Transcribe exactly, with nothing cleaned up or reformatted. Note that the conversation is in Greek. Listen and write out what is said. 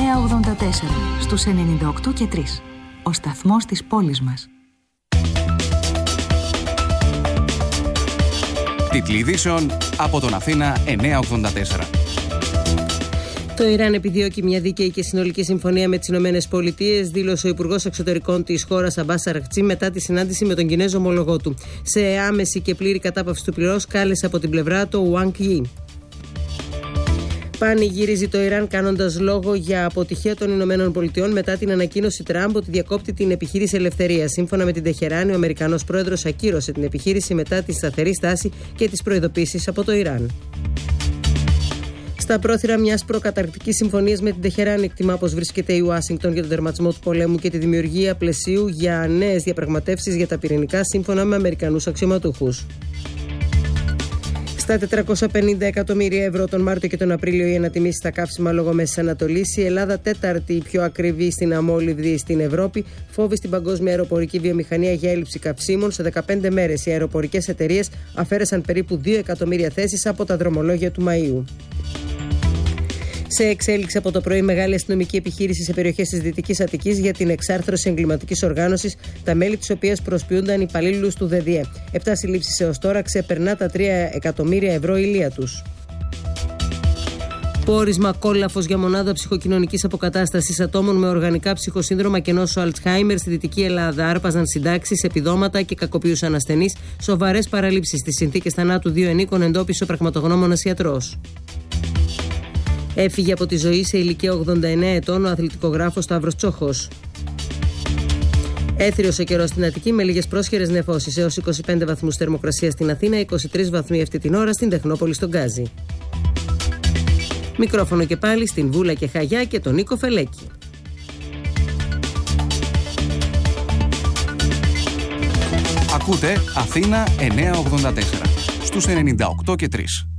εννιακόσια ογδόντα τέσσερα στους ενενήντα οκτώ και τρία. Ο σταθμός της πόλης μας. Τίτλοι ειδήσεων από τον Αθήνα εννιακόσια ογδόντα τέσσερα. Το Ιράν επιδιώκει μια δίκαιη και συνολική συμφωνία με τις Ηνωμένες Πολιτείες, δήλωσε ο Υπουργός Εξωτερικών της χώρας Αμπάς Αραχτζή μετά τη συνάντηση με τον Κινέζο ομολογό του. Σε άμεση και πλήρη κατάπαυση του πυρός κάλεσε από την πλευρά του ο Wang Yi. Πανηγυρίζει το Ιράν κάνοντας λόγο για αποτυχία των Ηνωμένων Πολιτειών μετά την ανακοίνωση Τραμπ ότι διακόπτει την επιχείρηση ελευθερίας. Σύμφωνα με την Τεχεράνη, ο Αμερικανός πρόεδρος ακύρωσε την επιχείρηση μετά τη σταθερή στάση και τις προειδοποίησεις από το Ιράν. Στα πρόθυρα μιας προκαταρκτικής συμφωνίας με την Τεχεράνη, εκτιμά πως βρίσκεται η Ουάσιγκτον για τον τερματισμό του πολέμου και τη δημιουργία πλαισίου για νέες διαπραγματεύσεις για τα πυρηνικά, σύμφωνα με Αμερικανούς αξιωματούχους. Στα τετρακόσια πενήντα εκατομμύρια ευρώ τον Μάρτιο και τον Απρίλιο οι ανατιμήσεις στα καύσιμα λόγω Μέσης Ανατολής. Η Ελλάδα τέταρτη η πιο ακριβή στην αμόλυβδη στην Ευρώπη. Φόβοι στην παγκόσμια αεροπορική βιομηχανία για έλλειψη καυσίμων. Σε δεκαπέντε μέρες οι αεροπορικές εταιρείες αφαίρεσαν περίπου δύο εκατομμύρια θέσεις από τα δρομολόγια του Μαΐου. Σε εξέλιξη από το πρωί, μεγάλη αστυνομική επιχείρηση σε περιοχές της Δυτικής Αττικής για την εξάρθρωση εγκληματικής οργάνωσης, τα μέλη της οποίας προσποιούνταν υπαλλήλους του ΔΔΕ. Επτά συλλήψεις έως τώρα, ξεπερνά τα τρία εκατομμύρια ευρώ ηλία τους. Πόρισμα κόλαφος για μονάδα ψυχοκοινωνικής αποκατάστασης ατόμων με οργανικά ψυχοσύνδρομα και νόσο Αλτσχάιμερ στη Δυτική Ελλάδα. Άρπαζαν συντάξεις, επιδόματα και κακοποιούσαν ασθενείς. Σοβαρές παραλήψεις στις συνθήκες θανάτου δύο ενίκων εντόπισε ο πραγματογνώμονας ιατρός. Έφυγε από τη ζωή σε ηλικία ογδόντα εννέα ετών ο αθλητικογράφος Σταύρος Τσόχος. Έθριος ο καιρός στην Αττική με λίγες πρόσχερες νεφώσεις έως είκοσι πέντε βαθμούς θερμοκρασία στην Αθήνα, είκοσι τρεις βαθμοί αυτή την ώρα στην Τεχνόπολη στον Γκάζι. Μικρόφωνο και πάλι στην Βούλα και Χαγιά και τον Νίκο Φελέκη. Ακούτε Αθήνα εννιακόσια ογδόντα τέσσερα στους ενενήντα οκτώ και τρία.